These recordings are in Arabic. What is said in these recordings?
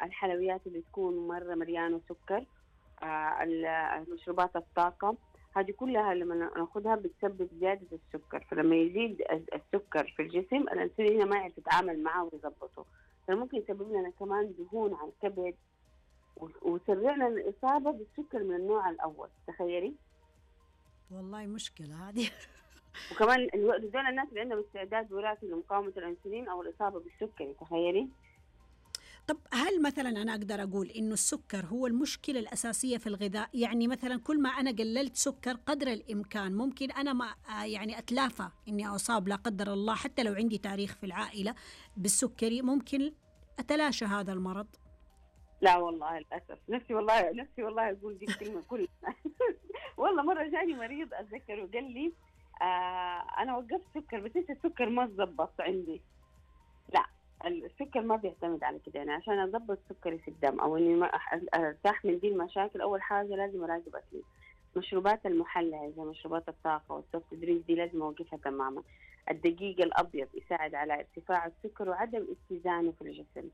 الحلويات اللي تكون مرة مليانة سكر، المشروبات الطاقة، هذه كلها لما ناخدها بتسبب زيادة السكر. فلما يزيد السكر في الجسم، الأنسولين هنا ما يعرف يتعامل معه ويضبطه، فممكن يسبب لنا كمان دهون على الكبد، ويسرع لنا الإصابة بالسكر من النوع الأول. تخيلي. والله مشكلة هذه. وكمان دول الناس اللي عندهم استعداد وراثي لمقاومة الأنسولين أو الإصابة بالسكري. تخيلي. طب هل مثلا أنا أقدر أقول إنه السكر هو المشكلة الأساسية في الغذاء؟ يعني مثلا كل ما أنا قللت سكر قدر الإمكان ممكن أنا ما يعني أتلافى إني أصاب لا قدر الله، حتى لو عندي تاريخ في العائلة بالسكري ممكن أتلاشى هذا المرض. لا والله للأسف، نفسي والله أقول دي الكلمة كلها. والله مرة جاني مريض أتذكر وقال لي أنا وقفت سكر، بس لسه السكر ما تظبط عندي. لا، السكر ما بيعتمد على كده. يعني عشان أضبط سكري في الدم أو إني ما أرتاح من دي المشاكل، أول حاجة لازم أراقب أكلي. مشروبات المحلى زي مشروبات الطاقة والسوفت درينك دي لازم أوقفها تماما. الدقيق الأبيض يساعد على ارتفاع السكر وعدم اتزانه في الجسم.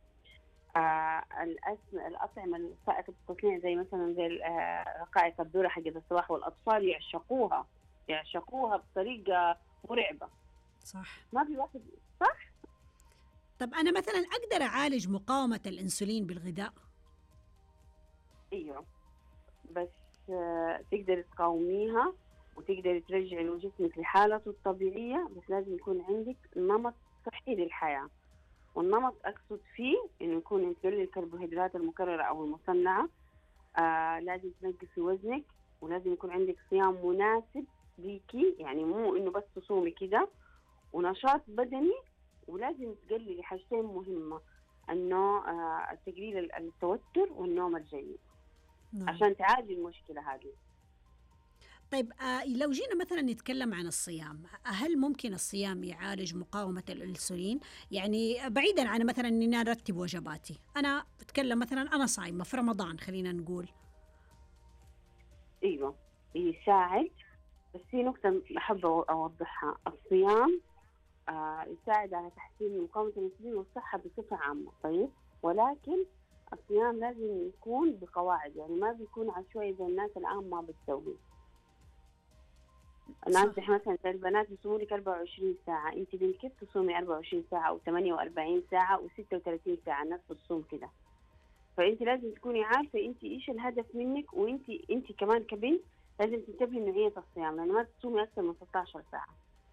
الأطعمة فائقة التصنيع زي مثلا زي رقائق الذرة حق الصباح، والأطفال يعشقوها بطريقة مرعبة. صح. ما في واحد. صح. طب أنا مثلا أقدر أعالج مقاومة الأنسولين بالغذاء؟ ايوه، بس تقدر تقاوميها وتقدر ترجعي له جسمك لحالته الطبيعية، بس لازم يكون عندك نمط صحي للحياة. والنمط أقصد فيه إنه يكون أنت تقللي الكربوهيدرات المكررة أو المصنعة، لازم تنقصي وزنك، ولازم يكون عندك صيام مناسب ليكي، يعني مو إنه بس تصومي كده، ونشاط بدني. ولازم تقللي حاجتين مهمة، إنه تقليل التوتر والنوم الجيد، نعم. عشان تعالجي المشكلة هذه. طيب لو جينا مثلا نتكلم عن الصيام، هل ممكن الصيام يعالج مقاومة الأنسولين؟ يعني بعيدا عن مثلا أني أنا أرتب وجباتي، أنا بتكلم مثلا أنا صايمة في رمضان خلينا نقول. ايوه، يساعد. بس في نقطة أحب أوضحها. الصيام يساعد على تحسين مقاومة الأنسولين والصحة بصفة عامة، طيب، ولكن الصيام لازم يكون بقواعد، يعني ما بيكون عشوائي زي الناس الآن ما بتسوي. الناس صح. مثلا زي البنات بيصوموا لك 24 ساعة، أنت بنتك تصومي 24 ساعة أو 48 ساعة و36 ساعة، الناس بتصوم كده. فأنت لازم تكوني عارفة أنت إيش الهدف منك، وأنت كمان كبنت لازم تنتبهي لنوعية الصيام، لأن ما تصومي أكثر من 16 ساعة.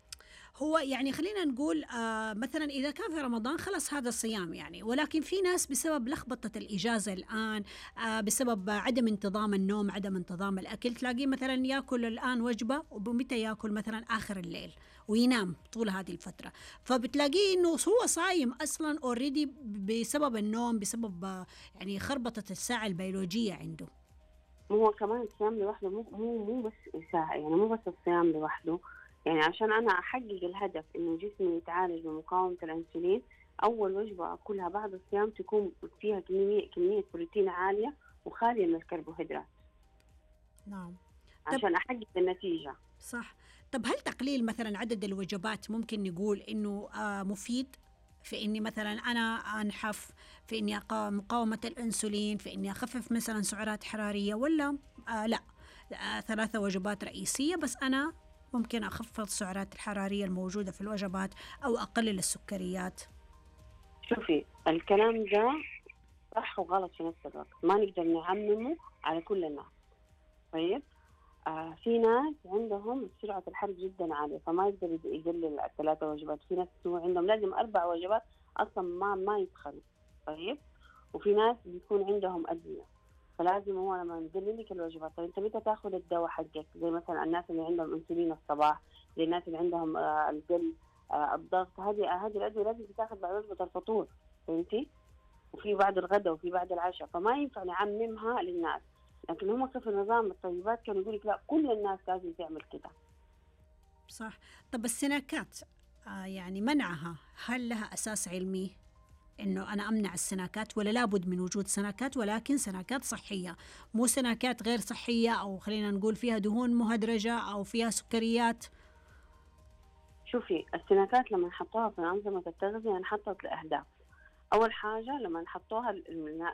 هو يعني خلينا نقول مثلا إذا كان في رمضان خلص هذا الصيام يعني، ولكن في ناس بسبب لخبطة الإجازة الآن، بسبب عدم انتظام النوم، عدم انتظام الأكل، تلاقيه مثلا يأكل الآن وجبة وبمتى يأكل مثلا آخر الليل وينام طول هذه الفترة، فبتلاقيه إنه هو صايم أصلا اوريدي بسبب النوم، بسبب يعني خربطة الساعة البيولوجية عنده. هو كمان الصيام لوحده مو بس يساعد، يعني مو بس الصيام لوحده. يعني عشان أنا أحقق الهدف إنه جسمي يتعالج من مقاومة الأنسولين، أول وجبة أكلها بعد الصيام تكون فيها كمية بروتين عالية وخالية من الكربوهيدرات، نعم. طب عشان أحقق النتيجة. صح. طب هل تقليل مثلا عدد الوجبات ممكن نقول انه مفيد في اني مثلا انا انحف، في اني مقاومة الانسولين، في اني اخفف مثلا سعرات حرارية، ولا لا 3 وجبات رئيسية بس انا ممكن اخفض السعرات الحرارية الموجودة في الوجبات او اقلل السكريات؟ شوفي، الكلام ده صح وغلط في نفس الوقت، ما نقدر نعممه على كل الناس. طيب، في ناس عندهم سرعة الحرق جدا عالية، فما يقدر يقلل ال3 وجبات. في ناس عندهم لازم 4 وجبات أصلا ما يدخلوا. طيب، وفي ناس بيكون عندهم أدوية، فلازم هو لما يقلل لك الوجبات. طيب أنت متى تاخذ الدواء حقك؟ زي مثلا الناس اللي عندهم أنسولين الصباح، زي الناس اللي عندهم القلب، الضغط، هذه الأدوية لازم تتاخذ بعد وجبة الفطور، فهمتي؟ وفي بعد الغداء وفي بعد العشاء، فما ينفع نعممها للناس. لكن هم في نظام الطيبات كانوا يقول لك لا، كل الناس لازم تعمل كده. صح. طب السناكات يعني منعها هل لها اساس علمي؟ انه انا امنع السناكات، ولا لابد من وجود سناكات ولكن سناكات صحيه، مو سناكات غير صحيه او خلينا نقول فيها دهون مهدرجه او فيها سكريات؟ شوفي، السناكات لما نحطوها في أنظمة التغذية انحطت لأهداف. أول حاجة لما نحطوها